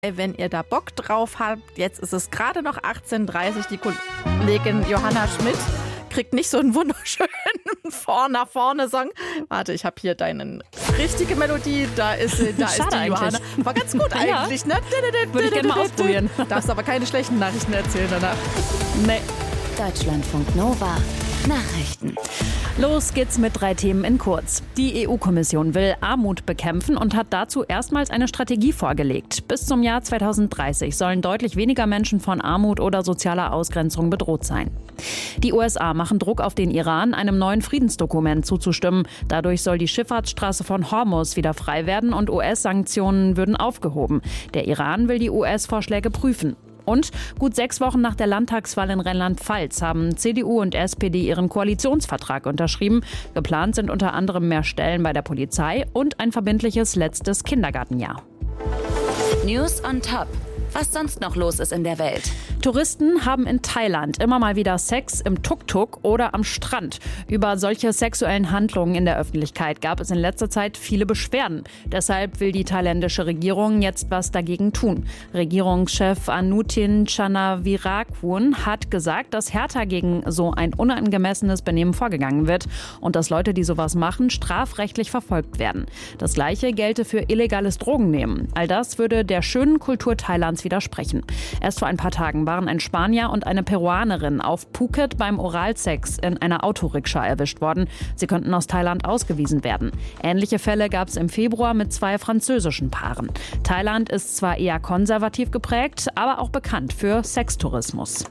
Wenn ihr da Bock drauf habt, jetzt ist es gerade noch 18:30 Uhr, die Kollegin Johanna Schmidt kriegt nicht so einen wunderschönen nach vorne Song. Warte, ich habe hier deine richtige Melodie, da ist die Johanna. War ganz gut eigentlich, ne? Würde ich gerne mal ausprobieren. Darfst aber keine schlechten Nachrichten erzählen danach. Nee. Deutschlandfunk Nova Nachrichten. Los geht's mit 3 Themen in kurz. Die EU-Kommission will Armut bekämpfen und hat dazu erstmals eine Strategie vorgelegt. Bis zum Jahr 2030 sollen deutlich weniger Menschen von Armut oder sozialer Ausgrenzung bedroht sein. Die USA machen Druck auf den Iran, einem neuen Friedensdokument zuzustimmen. Dadurch soll die Schifffahrtsstraße von Hormuz wieder frei werden und US-Sanktionen würden aufgehoben. Der Iran will die US-Vorschläge prüfen. Und gut 6 Wochen nach der Landtagswahl in Rheinland-Pfalz haben CDU und SPD ihren Koalitionsvertrag unterschrieben. Geplant sind unter anderem mehr Stellen bei der Polizei und ein verbindliches letztes Kindergartenjahr. News on Top. Was sonst noch los ist in der Welt. Touristen haben in Thailand immer mal wieder Sex im Tuk-Tuk oder am Strand. Über solche sexuellen Handlungen in der Öffentlichkeit gab es in letzter Zeit viele Beschwerden. Deshalb will die thailändische Regierung jetzt was dagegen tun. Regierungschef Anutin Charnvirakul hat gesagt, dass härter gegen so ein unangemessenes Benehmen vorgegangen wird und dass Leute, die sowas machen, strafrechtlich verfolgt werden. Das Gleiche gelte für illegales Drogennehmen. All das würde der schönen Kultur Thailands widersprechen. Erst vor ein paar Tagen waren ein Spanier und eine Peruanerin auf Phuket beim Oralsex in einer Autorikscha erwischt worden. Sie könnten aus Thailand ausgewiesen werden. Ähnliche Fälle gab es im Februar mit 2 französischen Paaren. Thailand ist zwar eher konservativ geprägt, aber auch bekannt für Sextourismus.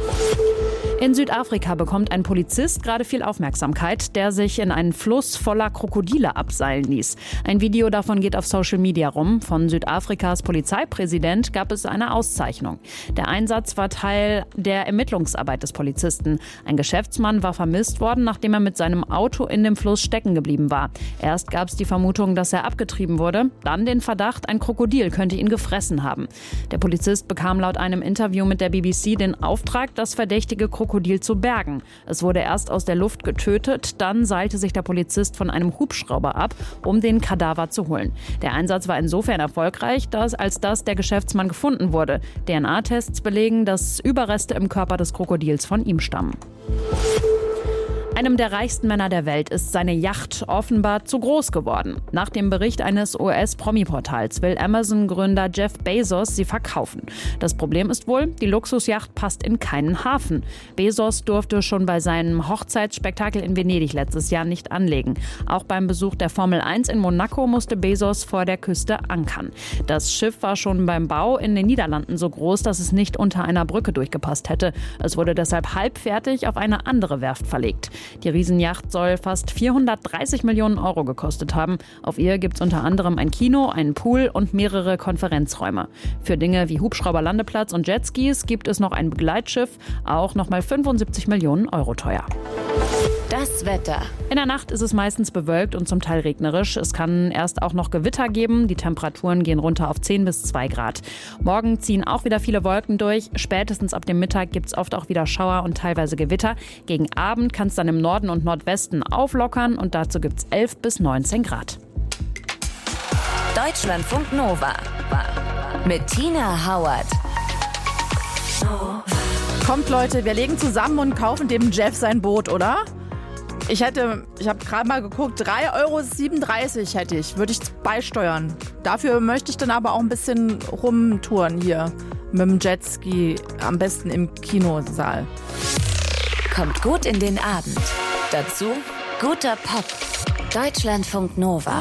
In Südafrika bekommt ein Polizist gerade viel Aufmerksamkeit, der sich in einen Fluss voller Krokodile abseilen ließ. Ein Video davon geht auf Social Media rum. Von Südafrikas Polizeipräsident gab es eine Auszeichnung. Der Einsatz war Teil der Ermittlungsarbeit des Polizisten. Ein Geschäftsmann war vermisst worden, nachdem er mit seinem Auto in dem Fluss stecken geblieben war. Erst gab es die Vermutung, dass er abgetrieben wurde, dann den Verdacht, ein Krokodil könnte ihn gefressen haben. Der Polizist bekam laut einem Interview mit der BBC den Auftrag, das verdächtige Krokodil zu bergen. Es wurde erst aus der Luft getötet, dann seilte sich der Polizist von einem Hubschrauber ab, um den Kadaver zu holen. Der Einsatz war insofern erfolgreich, als der Geschäftsmann gefunden wurde. DNA-Tests belegen, dass Überreste im Körper des Krokodils von ihm stammen. Einem der reichsten Männer der Welt ist seine Yacht offenbar zu groß geworden. Nach dem Bericht eines US-Promi-Portals will Amazon-Gründer Jeff Bezos sie verkaufen. Das Problem ist wohl, die Luxusjacht passt in keinen Hafen. Bezos durfte schon bei seinem Hochzeitsspektakel in Venedig letztes Jahr nicht anlegen. Auch beim Besuch der Formel 1 in Monaco musste Bezos vor der Küste ankern. Das Schiff war schon beim Bau in den Niederlanden so groß, dass es nicht unter einer Brücke durchgepasst hätte. Es wurde deshalb halbfertig auf eine andere Werft verlegt. Die Riesenjacht soll fast 430 Millionen Euro gekostet haben. Auf ihr gibt es unter anderem ein Kino, einen Pool und mehrere Konferenzräume. Für Dinge wie Hubschrauberlandeplatz und Jetskis gibt es noch ein Begleitschiff, auch nochmal 75 Millionen Euro teuer. Das Wetter. In der Nacht ist es meistens bewölkt und zum Teil regnerisch. Es kann erst auch noch Gewitter geben. Die Temperaturen gehen runter auf 10 bis 2 Grad. Morgen ziehen auch wieder viele Wolken durch. Spätestens ab dem Mittag gibt es oft auch wieder Schauer und teilweise Gewitter. Gegen Abend kann es dann im Norden und Nordwesten auflockern und dazu gibt es 11 bis 19 Grad. Deutschlandfunk Nova mit Tina Hauert. Kommt Leute, wir legen zusammen und kaufen dem Jeff sein Boot, oder? Ich habe gerade mal geguckt, 3,37 € hätte ich, würde ich beisteuern. Dafür möchte ich dann aber auch ein bisschen rumtouren hier mit dem Jetski, am besten im Kinosaal. Kommt gut in den Abend. Dazu guter Pop. Deutschlandfunk Nova.